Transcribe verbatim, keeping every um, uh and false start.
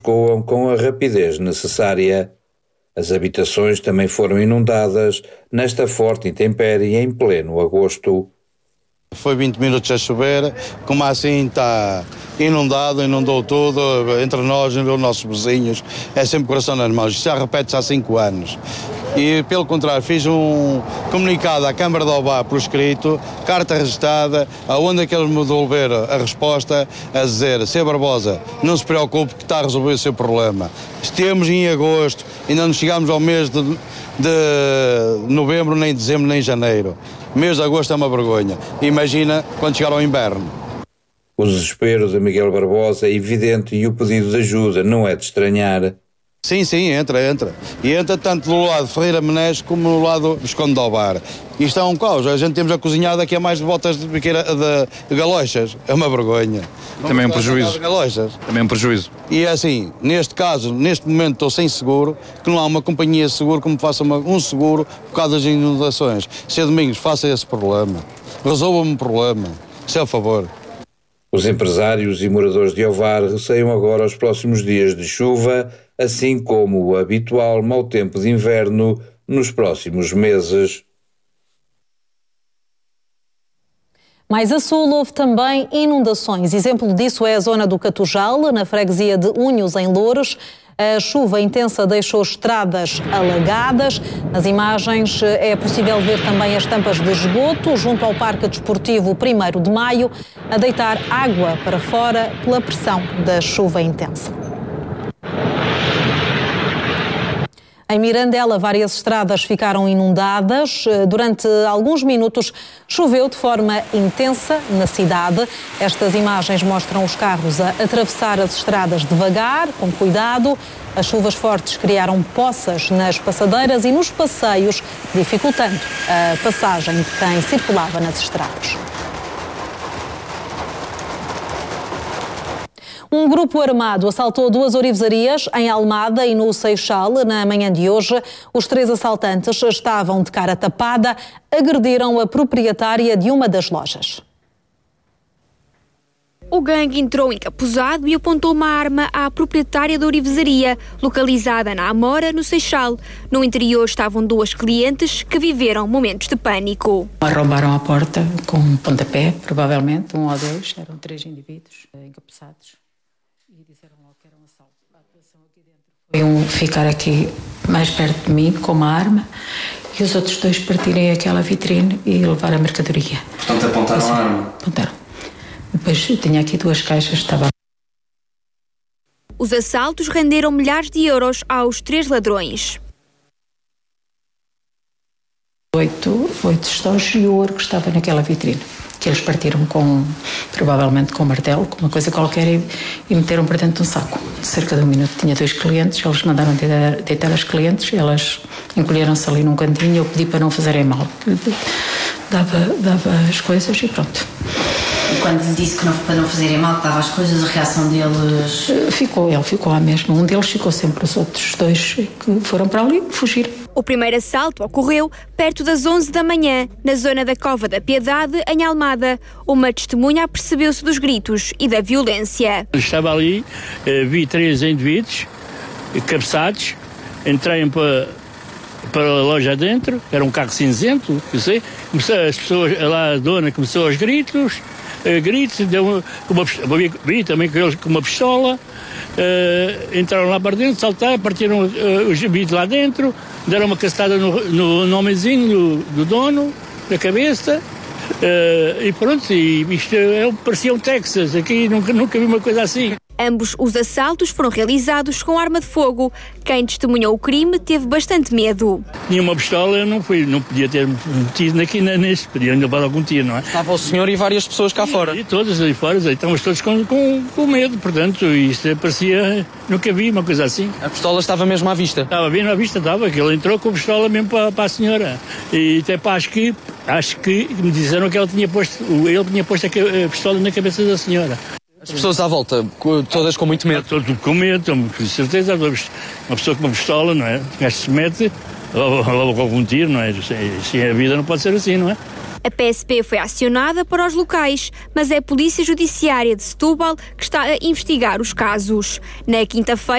escoam com a rapidez necessária. As habitações também foram inundadas nesta forte intempérie em pleno agosto. Foi vinte minutos a chover, como assim está inundado, inundou tudo, entre nós e os nossos vizinhos, é sempre coração nas mãos, isto já repete-se há cinco anos. E, pelo contrário, fiz um comunicado à Câmara de Ovar por escrito, carta registada, aonde é que eles me devolveram a resposta, a dizer, Senhor Barbosa, não se preocupe que está a resolver o seu problema. Estamos em agosto, ainda não chegámos ao mês de, de novembro, nem dezembro, nem janeiro. O mês de agosto é uma vergonha. Imagina quando chegar ao inverno. O desespero de Miguel Barbosa é evidente e o pedido de ajuda não é de estranhar. Sim, sim, entra, entra. E entra tanto do lado de Ferreira Menezes como no lado do Visconde de Ovar. Isto é um caos. A gente temos a cozinhar daqui a mais de botas de, de, de galochas. É uma vergonha. Também é um prejuízo. Também é um prejuízo. E é assim, neste caso, neste momento estou sem seguro, que não há uma companhia de seguro que me faça uma, um seguro por causa das inundações. Senhor Domingos, faça esse problema. Resolva-me o problema. Se é a favor. Os empresários e moradores de Ovar receiam agora os próximos dias de chuva, assim como o habitual mau tempo de inverno nos próximos meses. Mais a sul houve também inundações. Exemplo disso é a zona do Catujal, na freguesia de Unhos, em Loures. A chuva intensa deixou estradas alagadas. Nas imagens é possível ver também as tampas de esgoto junto ao Parque Desportivo primeiro de Maio, a deitar água para fora pela pressão da chuva intensa. Em Mirandela, várias estradas ficaram inundadas. Durante alguns minutos choveu de forma intensa na cidade. Estas imagens mostram os carros a atravessar as estradas devagar, com cuidado. As chuvas fortes criaram poças nas passadeiras e nos passeios, dificultando a passagem de quem circulava nas estradas. Um grupo armado assaltou duas orivesarias em Almada e no Seixal na manhã de hoje. Os três assaltantes estavam de cara tapada, agrediram a proprietária de uma das lojas. O gangue entrou encapuzado e apontou uma arma à proprietária da orivesaria, localizada na Amora, no Seixal. No interior estavam duas clientes que viveram momentos de pânico. Arrombaram a porta com um pontapé, provavelmente, um ou dois, eram três indivíduos encapuzados. Foi um ficar aqui mais perto de mim com uma arma e os outros dois partirem aquela vitrine e levar a mercadoria. Portanto, apontaram a arma? Apontaram. Depois eu tinha aqui duas caixas, estava... Os assaltos renderam milhares de euros aos três ladrões. Oito, oito estojos e o ouro que estava naquela vitrine, que eles partiram com, provavelmente com um martelo, com uma coisa qualquer e, e meteram para dentro de um saco. Cerca de um minuto tinha dois clientes, eles mandaram deitar, deitar as clientes, elas encolheram-se ali num cantinho, eu pedi para não fazerem mal. Dava, dava as coisas e pronto. E quando lhe disse que não, para não fazerem mal, que dava as coisas, a reação deles... Ficou, ele ficou à mesma. Um deles ficou sempre, os outros dois que foram para ali fugir. O primeiro assalto ocorreu perto das onze da manhã, na zona da Cova da Piedade, em Almada. Uma testemunha apercebeu-se dos gritos e da violência. Estava ali, vi três indivíduos, cabeçados, entrei para, para a loja dentro, era um carro cinzento, eu sei, começou, as pessoas, lá a dona começou aos gritos, gritos, deu uma, vi, vi também com eles com uma pistola, uh, entraram lá para dentro, saltaram, partiram uh, os vidros lá dentro, deram uma castada no, no, no homenzinho do, do dono, na cabeça, uh, e pronto, e isto é, parecia um Texas, aqui nunca, nunca vi uma coisa assim. Ambos os assaltos foram realizados com arma de fogo. Quem testemunhou o crime teve bastante medo. Tinha uma pistola, eu não fui, não podia ter metido aqui neste, podia ainda levar algum tiro, não é? Estava o senhor e várias pessoas cá e, fora. E todas aí fora, estávamos todos com, com, com medo, portanto, isto parecia, nunca vi uma coisa assim. A pistola estava mesmo à vista? Estava bem à vista, estava, que ele entrou com a pistola mesmo para, para a senhora. E até para, acho que, acho que me disseram que ele tinha posto, ele tinha posto a pistola na cabeça da senhora. As pessoas à volta, todas com muito medo? Todas com medo, com certeza. Uma pessoa com uma pistola, não é? O gajo se mete, logo com um tiro, não é? Assim, a vida não pode ser assim, não é? A P S P foi acionada para os locais, mas é a Polícia Judiciária de Setúbal que está a investigar os casos. Na quinta-feira,